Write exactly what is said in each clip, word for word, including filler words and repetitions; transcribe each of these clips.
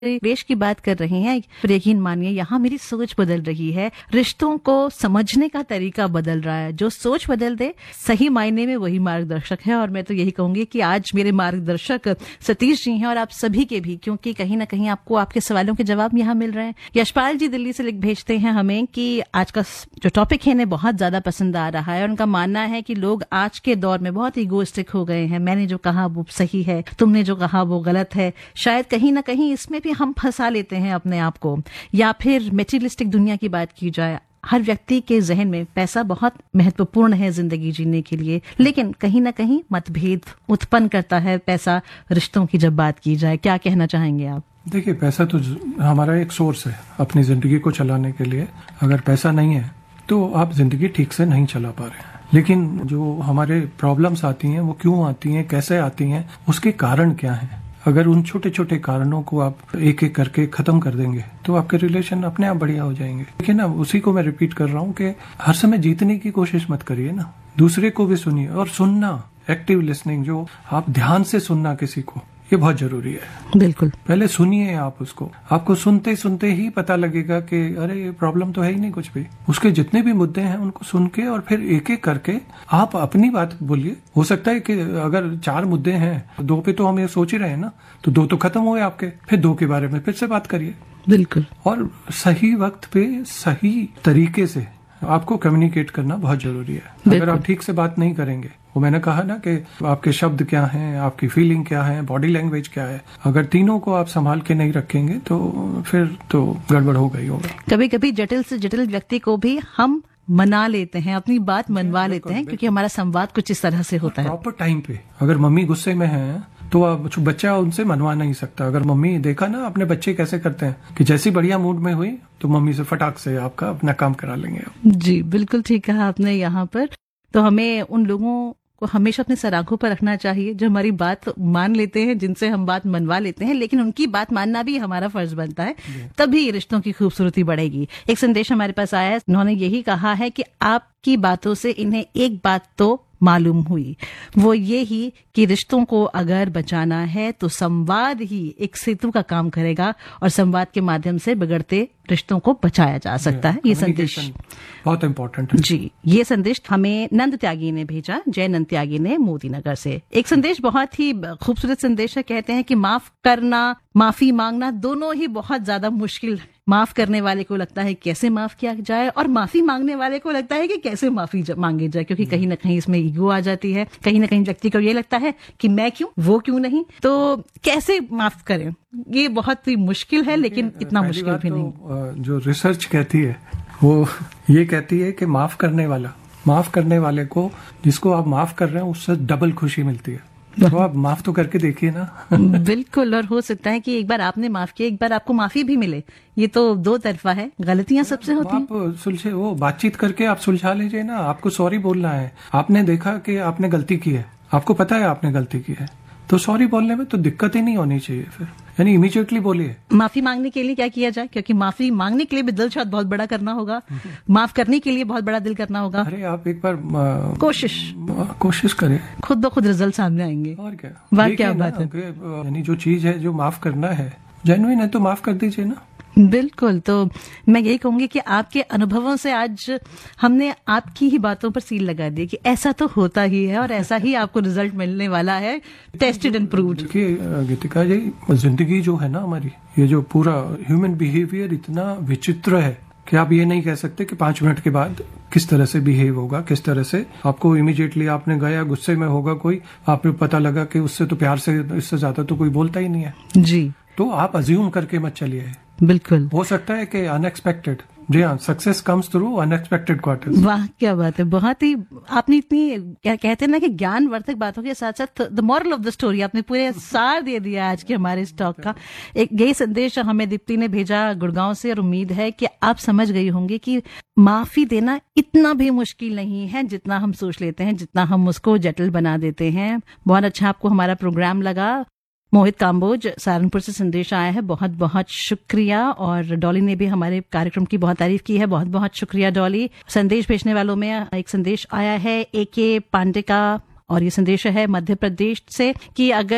देश की बात कर रहे हैं, पर यकीन मानिए यहाँ मेरी सोच बदल रही है, रिश्तों को समझने का तरीका बदल रहा है। जो सोच बदल दे सही मायने में वही मार्गदर्शक है। और मैं तो यही कहूंगी कि आज मेरे मार्गदर्शक सतीश जी हैं और आप सभी के भी, क्योंकि कहीं ना कहीं आपको आपके सवालों के जवाब यहाँ मिल रहे हैं। यशपाल जी दिल्ली से लिख भेजते हैं हमें कि आज का जो टॉपिक है इन्हें बहुत ज्यादा पसंद आ रहा है और उनका मानना है कि लोग आज के दौर में बहुत ईगोइस्टिक हो गए हैं। मैंने जो कहा वो सही है, तुमने जो कहा वो गलत है। शायद कहीं ना कहीं इसमें भी हम फंसा लेते हैं अपने आप को। या फिर मेटीरियलिस्टिक दुनिया की बात की जाए, हर व्यक्ति के जहन में पैसा बहुत महत्वपूर्ण है जिंदगी जीने के लिए, लेकिन कहीं ना कहीं मतभेद उत्पन्न करता है पैसा रिश्तों की जब बात की जाए। क्या कहना चाहेंगे आप? देखिए, पैसा तो हमारा एक सोर्स है अपनी जिंदगी को चलाने के लिए। अगर पैसा नहीं है तो आप जिंदगी ठीक से नहीं चला पा रहे हैं। लेकिन जो हमारे प्रॉब्लम्स आती हैं वो क्यों आती हैं, कैसे आती हैं, उसके कारण क्या हैं? अगर उन छोटे छोटे कारणों को आप एक एक करके खत्म कर देंगे तो आपके रिलेशन अपने आप बढ़िया हो जाएंगे। लेकिन ना, उसी को मैं रिपीट कर रहा हूँ कि हर समय जीतने की कोशिश मत करिए ना, दूसरे को भी सुनिए। और सुनना, एक्टिव लिसनिंग, जो आप ध्यान से सुनना किसी को, ये बहुत जरूरी है। बिल्कुल, पहले सुनिए आप उसको। आपको सुनते सुनते ही पता लगेगा कि अरे ये प्रॉब्लम तो है ही नहीं कुछ भी। उसके जितने भी मुद्दे हैं उनको सुन के और फिर एक एक करके आप अपनी बात बोलिए। हो सकता है कि अगर चार मुद्दे हैं, दो पे तो हम ये सोच ही रहे हैं ना, तो दो तो खत्म हुए आपके, फिर दो के बारे में फिर से बात करिए। बिल्कुल। और सही वक्त पे सही तरीके से आपको कम्युनिकेट करना बहुत जरूरी है। अगर आप ठीक से बात नहीं करेंगे, वो मैंने कहा ना कि आपके शब्द क्या हैं, आपकी फीलिंग क्या है, बॉडी लैंग्वेज क्या है, अगर तीनों को आप संभाल के नहीं रखेंगे तो फिर तो गड़बड़ हो गई होगा। कभी कभी जटिल से जटिल व्यक्ति को भी हम मना लेते हैं, अपनी बात मनवा लेते हैं, क्योंकि हमारा संवाद कुछ इस तरह से होता है। प्रॉपर टाइम पे अगर मम्मी गुस्से में है तो आप बच्चा उनसे मनवा नहीं सकता। अगर मम्मी, देखा ना अपने बच्चे कैसे करते हैं कि जैसी बढ़िया मूड में हुई तो मम्मी से फटाक से आपका अपना काम करा लेंगे। जी बिल्कुल ठीक कहा आपने। यहाँ पर तो हमें उन लोगों को हमेशा अपने सराखों पर रखना चाहिए जो हमारी बात मान लेते हैं, जिनसे हम बात मनवा लेते हैं, लेकिन उनकी बात मानना भी हमारा फर्ज बनता है, तभी रिश्तों की खूबसूरती बढ़ेगी। एक संदेश हमारे पास आया है, उन्होंने यही कहा है कि आपकी बातों से इन्हें एक बात तो मालूम हुई, वो ये ही कि रिश्तों को अगर बचाना है तो संवाद ही एक सेतु का काम करेगा और संवाद के माध्यम से बिगड़ते रिश्तों को बचाया जा सकता है। ये संदेश बहुत इम्पोर्टेंट है। जी, ये संदेश हमें नंद त्यागी ने भेजा, जय नंद त्यागी ने मोदी नगर से। एक संदेश बहुत ही खूबसूरत संदेश है। कहते हैं कि माफ करना, माफी मांगना दोनों ही बहुत ज्यादा मुश्किल है। माफ करने वाले को लगता है कैसे माफ किया जाए और माफी मांगने वाले को लगता है कि कैसे माफी मांगी जाए, क्योंकि कहीं ना कहीं इसमें ईगो आ जाती है। कहीं ना कहीं व्यक्ति को ये लगता है कि मैं क्यों, वो क्यों नहीं, तो कैसे माफ करें, ये बहुत ही मुश्किल है। लेकिन इतना मुश्किल भी नहीं। तो जो रिसर्च कहती है वो ये कहती है कि माफ करने वाला, माफ करने वाले को, जिसको आप माफ कर रहे हैं, उससे डबल खुशी मिलती है। तो आप माफ तो करके देखिए ना। बिल्कुल। और हो सकता है कि एक बार आपने माफ किया, एक बार आपको माफी भी मिले। ये तो दो तरफा है, गलतियां सबसे होती हैं। आप सुलझे, वो बातचीत करके आप सुलझा लीजिए ना। आपको सॉरी बोलना है, आपने देखा कि आपने गलती की है, आपको पता है आपने गलती की है, तो सॉरी बोलने में तो दिक्कत ही नहीं होनी चाहिए। फिर यानी इमीडिएटली बोलिए। माफी मांगने के लिए क्या किया जाए, क्योंकि माफी मांगने के लिए भी दिल शायद बहुत बड़ा करना होगा, माफ करने के लिए बहुत बड़ा दिल करना होगा। अरे आप एक बार कोशिश कोशिश करें, खुद ब खुद रिजल्ट सामने आएंगे। और क्या, वाह क्या बात है। यानी जो चीज है, जो माफ करना है, जेन्युइन है, तो माफ कर दीजिए ना। बिल्कुल। तो मैं यही कहूंगी कि आपके अनुभवों से आज हमने आपकी ही बातों पर सील लगा दी कि ऐसा तो होता ही है और ऐसा ही आपको रिजल्ट मिलने वाला है, टेस्टेड एंड प्रूव्ड। देखिए गीतिका जी, जिंदगी जो है ना हमारी, ये जो पूरा ह्यूमन बिहेवियर इतना विचित्र है कि आप ये नहीं कह सकते कि पांच मिनट के बाद किस तरह से बिहेव होगा, किस तरह से आपको इमीडिएटली आपने गया, गुस्से में होगा कोई, आपको पता लगा कि उससे तो प्यार से, इससे ज्यादा तो कोई बोलता ही नहीं है जी। तो आप अज्यूम करके मत चलिए। बिल्कुल, हो सकता है कि अनएक्सपेक्टेड, जी हाँ, success comes through unexpected quarters. वाह क्या बात है। बहुत ही आपने इतनी, क्या कहते हैं ना कि ज्ञानवर्धक बातों के साथ साथ the moral of the story आपने पूरे सार दे दिया आज के हमारे इस टॉक का। एक यही संदेश हमें दीप्ति ने भेजा गुड़गांव से, और उम्मीद है कि आप समझ गई होंगी कि माफी देना इतना भी मुश्किल नहीं है जितना हम सोच लेते हैं, जितना हम उसको जटिल बना देते हैं। बहुत अच्छा आपको हमारा प्रोग्राम लगा। मोहित काम्बोज सहारनपुर से संदेश आया है, बहुत बहुत शुक्रिया। और डॉली ने भी हमारे कार्यक्रम की बहुत तारीफ की है, बहुत बहुत शुक्रिया डॉली। संदेश भेजने वालों में एक संदेश आया है ए के पांडे का, और ये संदेश है मध्य प्रदेश से कि अगर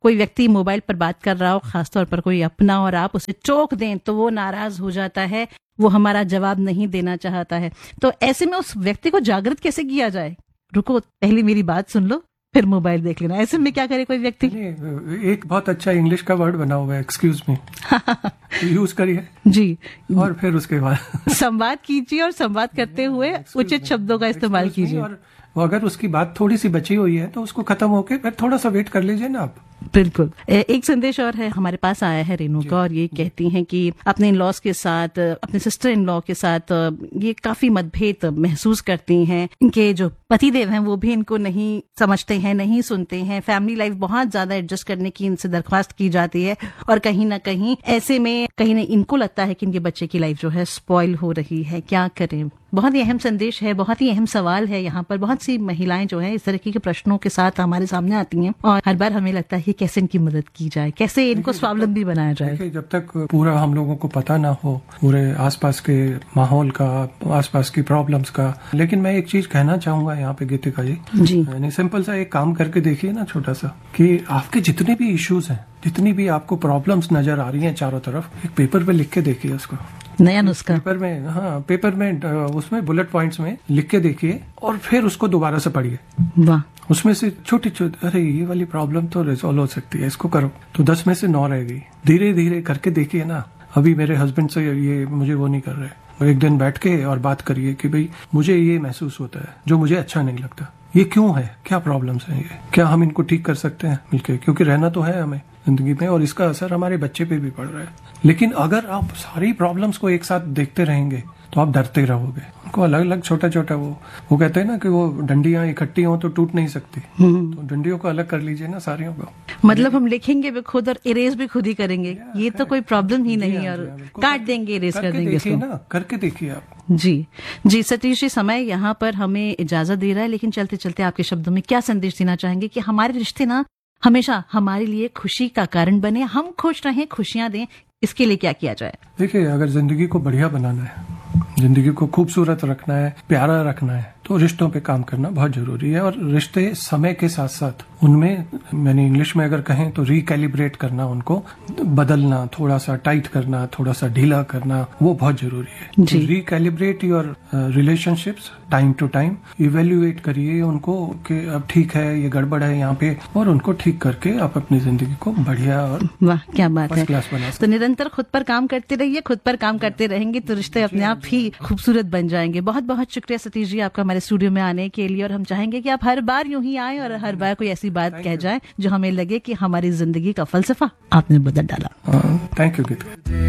कोई व्यक्ति मोबाइल पर बात कर रहा हो, खासतौर पर कोई अपना, और आप उसे टोक दें तो वो नाराज हो जाता है, वो हमारा जवाब नहीं देना चाहता है। तो ऐसे में उस व्यक्ति को जागृत कैसे किया जाए? रुको, पहले मेरी बात सुन लो, फिर मोबाइल देख लेना। ऐसे में क्या करे कोई व्यक्ति? एक बहुत अच्छा इंग्लिश का वर्ड बना हुआ है, एक्सक्यूज मी, यूज करिए जी, और फिर उसके बाद संवाद कीजिए, और संवाद करते हुए उचित शब्दों का इस्तेमाल कीजिए। और अगर उसकी बात थोड़ी सी बची हुई है तो उसको खत्म होके फिर थोड़ा सा वेट कर लीजिए ना आप। बिल्कुल। एक संदेश और है हमारे पास आया है रेणुका, और ये कहती हैं कि अपने इन लॉज के साथ, अपने सिस्टर इन लॉ के साथ ये काफी मतभेद महसूस करती हैं। इनके जो पतिदेव हैं वो भी इनको नहीं समझते हैं, नहीं सुनते हैं। फैमिली लाइफ बहुत ज्यादा एडजस्ट करने की इनसे दरख्वास्त की जाती है, और कहीं ना कहीं ऐसे में कहीं ना इनको लगता है कि इनके बच्चे की लाइफ जो है स्पॉइल हो रही है। क्या करें? बहुत ही अहम संदेश है, बहुत ही अहम सवाल है। यहाँ पर बहुत सी महिलाएं जो है इस तरह के प्रश्नों के साथ हमारे सामने आती हैं, और हर बार हमें लगता है कि कैसे इनकी मदद की जाए, कैसे इनको स्वावलंबी बनाया जाए। जब तक पूरा हम लोगों को पता ना हो पूरे आसपास के माहौल का, आसपास की प्रॉब्लम्स का। लेकिन मैं एक चीज कहना चाहूंगा यहाँ पे गीतिका जी, जी, यानी सिंपल सा एक काम करके देखिए ना, छोटा सा, कि आपके जितने भी इश्यूज हैं, जितनी भी आपको प्रॉब्लम्स नजर आ रही हैं चारों तरफ, एक पेपर पे लिख के देखिए उसको। नया नुस्खा पेपर में, हाँ पेपर में, उसमें बुलेट पॉइंट्स में लिख के देखिए, और फिर उसको दोबारा से पढ़िए। वाह। उसमें से छोटी छोटी, अरे ये वाली प्रॉब्लम तो रिजॉल्व हो सकती है, इसको करो, तो दस में से नौ रह गई। धीरे धीरे करके देखिए ना। अभी मेरे हस्बैंड से ये मुझे वो नहीं कर रहे, और एक दिन बैठ के और बात करिए कि भाई मुझे ये महसूस होता है जो मुझे अच्छा नहीं लगता, ये क्यों है, क्या प्रॉब्लम्स हैं, ये क्या हम इनको ठीक कर सकते हैं मिलके, क्योंकि रहना तो है हमें जिंदगी में, और इसका असर हमारे बच्चे पे भी पड़ रहा है। लेकिन अगर आप सारी प्रॉब्लम्स को एक साथ देखते रहेंगे तो आप डरते रहोगे। उनको अलग अलग छोटा छोटा, वो वो कहते हैं ना कि वो डंडियां इकट्ठी हो तो टूट नहीं सकती, तो डंडियों को अलग कर लीजिए ना सारियों को। मतलब हम लिखेंगे भी खुद और इरेज भी खुद ही करेंगे, ये तो कोई प्रॉब्लम ही नहीं, और काट देंगे, इरेज कर देंगे इसको ना, करके देखिए आप। जी जी सतीश जी, समय यहाँ पर हमें इजाजत दे रहा है, लेकिन चलते चलते आपके शब्दों में क्या संदेश देना चाहेंगे कि हमारे रिश्ते ना हमेशा हमारे लिए खुशी का कारण बने, हम खुश रहें, खुशियां दें, इसके लिए क्या किया जाए? देखिए, अगर जिंदगी को बढ़िया बनाना है, जिंदगी को खूबसूरत रखना है, प्यारा रखना है, तो रिश्तों पे काम करना बहुत जरूरी है। और रिश्ते समय के साथ साथ उनमें, मैंने इंग्लिश में अगर कहें तो रिकैलिब्रेट करना, उनको बदलना, थोड़ा सा टाइट करना, थोड़ा सा ढीला करना, वो बहुत जरूरी है। Recalibrate your relationships time to time, evaluate करिए उनको कि अब ठीक है, ये गड़बड़ है यहाँ पे, और उनको ठीक करके आप अपनी जिंदगी को बढ़िया और वाह क्या बात है क्लास बना सकते। तो निरंतर खुद पर काम करते रहिए, खुद पर काम करते रहेंगे तो रिश्ते अपने आप ही खूबसूरत बन जाएंगे। बहुत बहुत शुक्रिया सतीश जी आपका हमारे स्टूडियो में आने के लिए, और हम चाहेंगे कि आप हर बार यूं ही आए और हर बार कोई ऐसी बात कह जाए जो हमें लगे कि हमारी जिंदगी का फलसफा आपने बदल डाला। Thank you Gita.